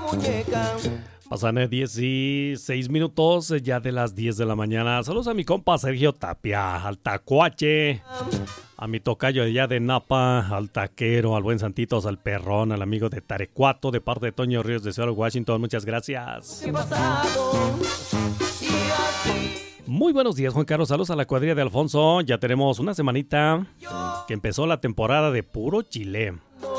Pasan 16 minutos ya de las 10 de la mañana. Saludos a mi compa Sergio Tapia, al tacuache, a mi tocayo allá de Napa, al taquero, al buen Santitos, al perrón, al amigo de Tarecuato, de parte de Toño Ríos de Seattle, Washington. Muchas gracias. Muy buenos días, Juan Carlos. Saludos a la cuadrilla de Alfonso. Ya tenemos una semanita que empezó la temporada de puro chile.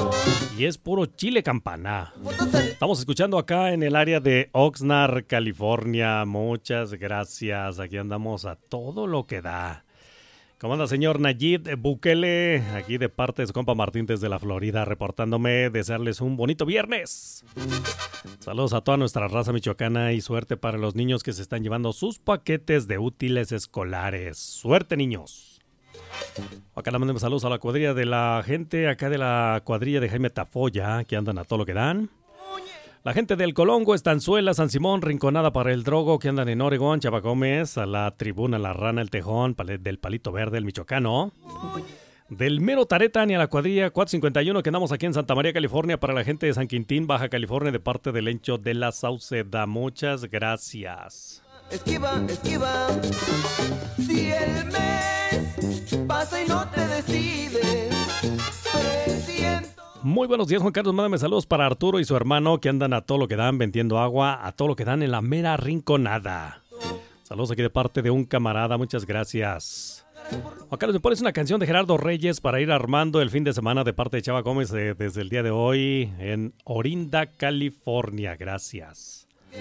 Y es puro chile campana. Estamos escuchando acá en el área de Oxnard, California. Muchas gracias. Aquí andamos a todo lo que da. ¿Cómo anda, señor Nayib Bukele? Aquí de parte de su compa Martín desde la Florida, reportándome. Desearles un bonito viernes. Saludos a toda nuestra raza michoacana y suerte para los niños que se están llevando sus paquetes de útiles escolares. ¡Suerte, niños! Acá le mandamos saludos a la cuadrilla de la gente, acá de la cuadrilla de Jaime Tafoya, que andan a todo lo que dan. La gente del Colongo, Estanzuela, San Simón, Rinconada para el Drogo, que andan en Oregón, Chava Gómez, a la Tribuna, La Rana, El Tejón, del Palito Verde, el Michoacano. Del Mero Tareta, ni a la cuadrilla 451, que andamos aquí en Santa María, California, para la gente de San Quintín, Baja California, de parte del Encho de la Sauceda. Muchas gracias. Esquiva, esquiva. Si el mes pasa y no te decides, presiento. Muy buenos días, Juan Carlos. Mándame saludos para Arturo y su hermano que andan a todo lo que dan, vendiendo agua, a todo lo que dan en la mera Rinconada. Saludos aquí de parte de un camarada. Muchas gracias. Juan Carlos, ¿me pones una canción de Gerardo Reyes para ir armando el fin de semana de parte de Chava Gómez desde el día de hoy en Orinda, California? Gracias.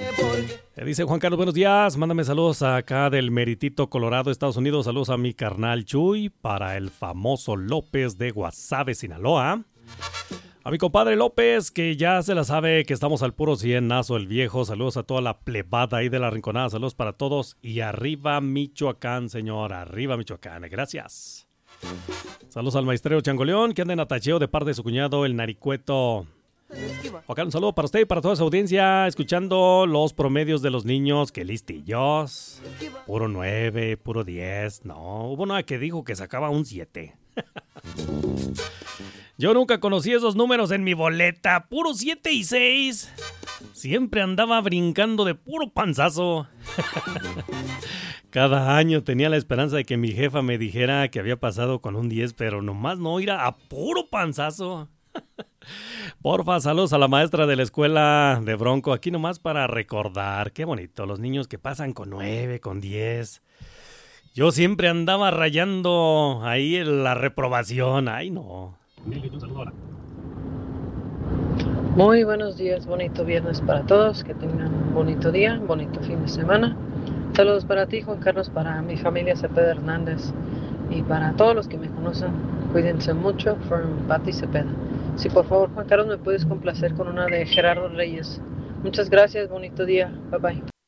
Dice Juan Carlos, buenos días, mándame saludos acá del Meritito, Colorado, Estados Unidos. Saludos a mi carnal Chuy, para el famoso López de Guasave, Sinaloa. A mi compadre López, que ya se la sabe que estamos al puro cienazo, el viejo. Saludos a toda la plebada ahí de la Rinconada. Saludos para todos. Y arriba Michoacán, señor. Arriba Michoacán. Gracias. Saludos al maestrero Changoleón, que anda en atacheo de parte de su cuñado, el Naricueto. Acá un saludo para usted y para toda su audiencia, escuchando los promedios de los niños. ¡Qué listillos! Puro 9, puro 10. No, hubo una que dijo que sacaba un 7. Yo nunca conocí esos números en mi boleta. Puro 7 y 6. Siempre andaba brincando de puro panzazo. Cada año tenía la esperanza de que mi jefa me dijera que había pasado con un 10, pero nomás no, ir a puro panzazo. Porfa, saludos a la maestra de la escuela de Bronco. Aquí nomás para recordar. Qué bonito, los niños que pasan con 9, con 10. Yo siempre andaba rayando ahí en la reprobación. Ay, no. Muy buenos días, bonito viernes para todos. Que tengan un bonito día, un bonito fin de semana. Saludos para ti, Juan Carlos, para mi familia Cepeda Hernández y para todos los que me conocen. Cuídense mucho. From Pati Cepeda. Sí, por favor, Juan Carlos, me puedes complacer con una de Gerardo Reyes. Muchas gracias, bonito día. Bye bye.